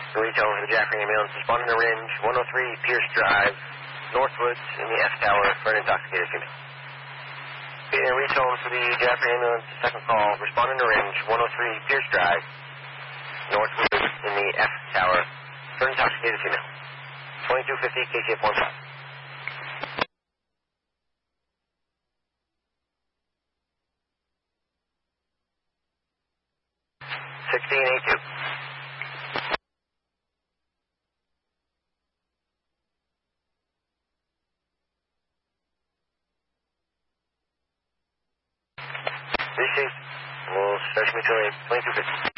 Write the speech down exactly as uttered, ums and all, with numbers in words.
Retail for the Jaffrey ambulance. Responding to range one oh three Pierce Drive, Northwoods in the F Tower for an intoxicated female. Being retail for the Jaffrey ambulance. Second call. Responding to range one oh three Pierce Drive, Northwoods in the F Tower for an intoxicated female. twenty-two fifty K C F one five. sixteen eighty-two. Received. We'll start me till twenty-two fifty.